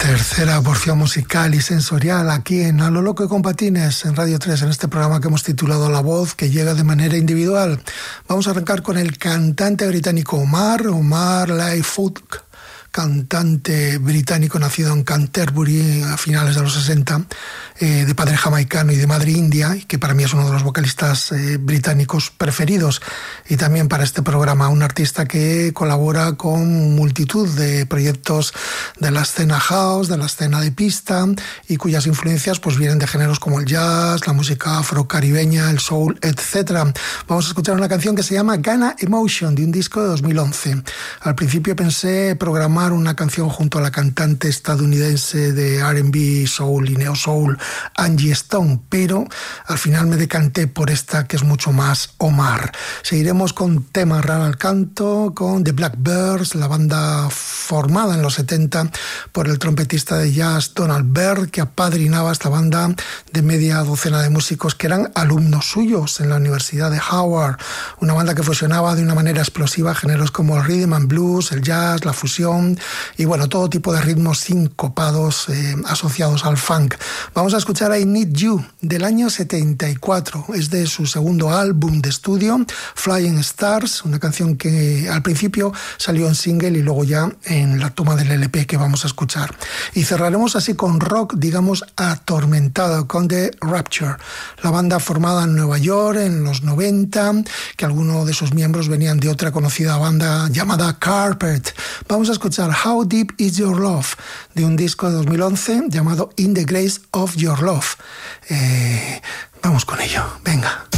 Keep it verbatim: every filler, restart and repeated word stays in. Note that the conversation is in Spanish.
Tercera porción musical y sensorial aquí en A lo Loco y con Patines en Radio tres, en este programa que hemos titulado La Voz, que llega de manera individual. Vamos a arrancar con el cantante británico Omar, Omar Lightfoot, cantante británico nacido en Canterbury a finales de los sesenta, eh, de padre jamaicano y de madre india, y que para mí es uno de los vocalistas eh, británicos preferidos. Y también para este programa, un artista que colabora con multitud de proyectos de la escena house, de la escena de pista, y cuyas influencias pues vienen de géneros como el jazz, la música afrocaribeña, el soul, etcétera. Vamos a escuchar una canción que se llama Ghana Emotion, de un disco de dos mil once. Al principio pensé programar una canción junto a la cantante estadounidense de R and B, soul y neo soul, Angie Stone, pero al final me decanté por esta, que es mucho más Omar. Seguiremos con temas raros al canto, con The Blackbirds, la banda formada en los setenta por el trompetista de jazz Donald Byrd, que apadrinaba esta banda de media docena de músicos que eran alumnos suyos en la Universidad de Howard. Una banda que fusionaba de una manera explosiva géneros como el rhythm and blues, el jazz, la fusión y bueno, todo tipo de ritmos sincopados eh, asociados al funk. Vamos a escuchar I Need You del año setenta y cuatro. Es de su segundo álbum de estudio, Flying Stars, una canción que al principio salió en single y luego ya en la toma del L P que vamos a escuchar. Y cerraremos así con rock, digamos, atormentado, con The Rapture, la banda formada en Nueva York en los noventa, que algunos de sus miembros venían de otra conocida banda llamada Carpet. Vamos a escuchar How Deep Is Your Love, de un disco de dos mil once llamado In the Grace of Your Love. Eh, vamos con ello, venga.